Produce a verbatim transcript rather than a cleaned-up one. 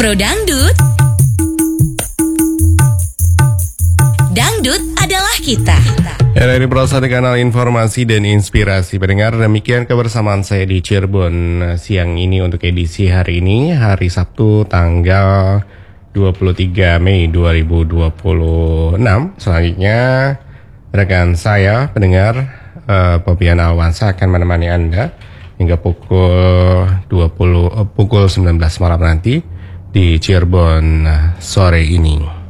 Pro Dangdut. Dangdut adalah kita. Ya, dari Prosa di kanal informasi dan inspirasi pendengar, demikian kebersamaan saya di Cirebon siang ini untuk edisi hari ini, hari Sabtu tanggal dua puluh tiga Mei dua ribu dua puluh enam. Selanjutnya rekan saya pendengar uh, Popian Alwansa akan menemani Anda hingga pukul dua puluh uh, pukul sembilan belas malam nanti di Cirebon uh, sore ini.